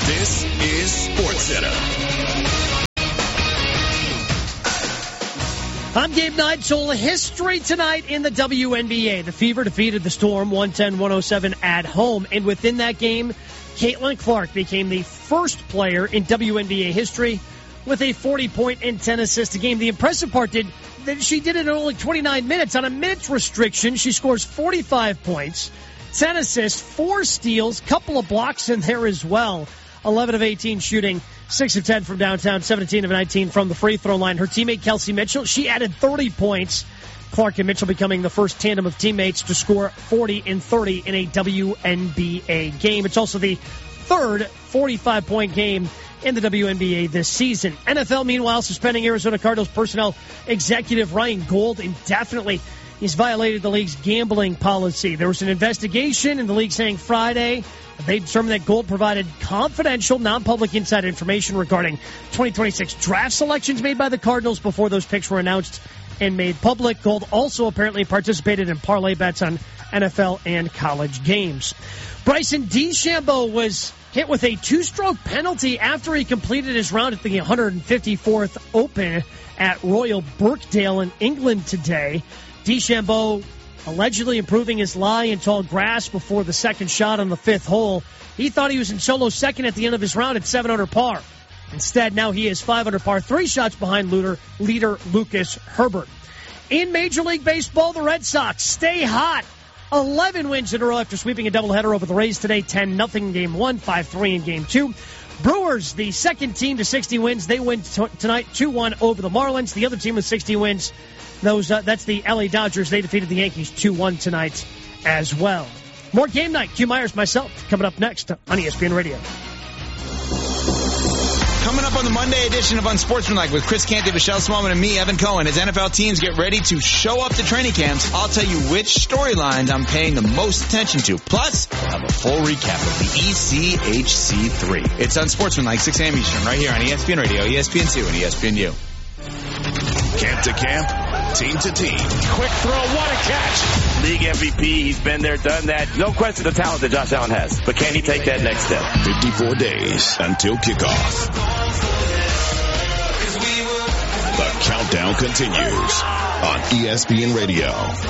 This is SportsCenter. I'm Gabe Neitzel. History tonight in the WNBA. The Fever defeated the Storm 110-107 at home. And within that game, Caitlin Clark became the first player in WNBA history with a 40-point and 10-assist a game. The impressive part that she did it in only 29 minutes. On a minutes restriction, she scores 45 points, 10 assists, 4 steals, couple of blocks in there as well. 11 of 18 shooting, 6 of 10 from downtown, 17 of 19 from the free throw line. Her teammate Kelsey Mitchell, she added 30 points. Clark and Mitchell becoming the first tandem of teammates to score 40 and 30 in a WNBA game. It's also the third 45-point game in the WNBA this season. NFL, meanwhile, suspending Arizona Cardinals personnel executive Ryan Gold indefinitely. He's violated the league's gambling policy. There was an investigation in the league saying Friday they determined that Gold provided confidential, non-public inside information regarding 2026 draft selections made by the Cardinals before those picks were announced and made public. Gold also apparently participated in parlay bets on NFL and college games. Bryson DeChambeau was hit with a 2-stroke penalty after he completed his round at the 154th Open at Royal Birkdale in England today. DeChambeau allegedly improving his lie in tall grass before the second shot on the 5th hole. He thought he was in solo second at the end of his round at 7 under par. Instead, now he is 5 under par, 3 shots behind leader Lucas Herbert. In Major League Baseball, the Red Sox stay hot. 11 wins in a row after sweeping a doubleheader over the Rays today. 10-0 in Game 1, 5-3 in Game 2. Brewers, the second team to 60 wins. They win tonight 2-1 over the Marlins. The other team with 60 wins, that's the LA Dodgers. They defeated the Yankees 2-1 tonight as well. More Game Night. Q Myers, myself, coming up next on ESPN Radio. Coming up on the Monday edition of Unsportsmanlike with Chris Canty, Michelle Smallman, and me, Evan Cohen. As NFL teams get ready to show up to training camps, I'll tell you which storylines I'm paying the most attention to. Plus, I'll have a full recap of the ECHC3. It's Unsportsmanlike, 6 a.m. Eastern, right here on ESPN Radio, ESPN2, and ESPNU. Camp to camp, team to team. Quick throw, what a catch. League MVP, he's been there, done that. No question the talent that Josh Allen has. But can he take that next step? 54 days until kickoff. The countdown continues on ESPN Radio.